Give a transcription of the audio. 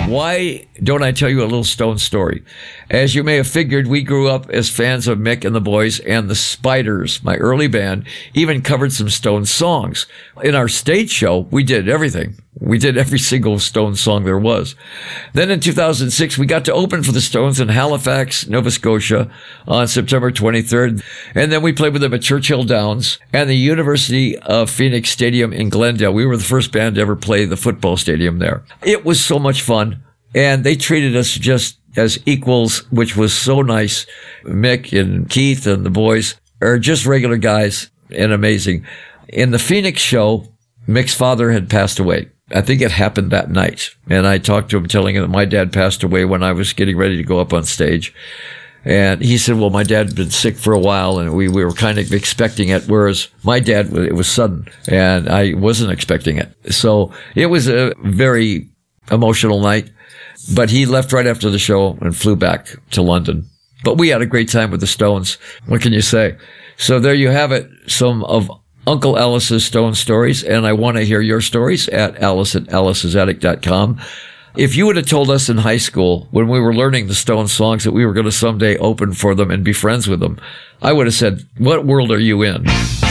Why don't I tell you a little Stones story? As you may have figured, we grew up as fans of Mick and the Boys, and the Spiders, my early band, even covered some Stones songs. In our stage show, we did everything. We did every single Stones song there was. Then in 2006, we got to open for the Stones in Halifax, Nova Scotia on September 23rd. And then we played with them at Churchill Downs and the University of Phoenix Stadium in Glendale. We were the first band to ever play the football stadium there. It was so much fun. And they treated us just as equals, which was so nice. Mick and Keith and the boys are just regular guys and amazing. In the Phoenix show, Mick's father had passed away. I think it happened that night. And I talked to him telling him that my dad passed away when I was getting ready to go up on stage. And he said, well, my dad had been sick for a while and we were kind of expecting it. Whereas my dad, it was sudden and I wasn't expecting it. So it was a very emotional night. But he left right after the show and flew back to London. But we had a great time with the Stones. What can you say? So there you have it. Some of Uncle Alice's Stone stories. And I want to hear your stories at alice@alice'sattic.com. If you would have told us in high school when we were learning the Stones songs that we were going to someday open for them and be friends with them, I would have said, what world are you in?